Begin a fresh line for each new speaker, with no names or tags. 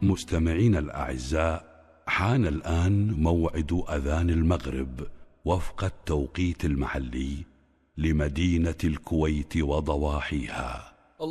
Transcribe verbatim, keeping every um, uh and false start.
مستمعينا الأعزاء، حان الآن موعد أذان المغرب وفق التوقيت المحلي لمدينة الكويت وضواحيها.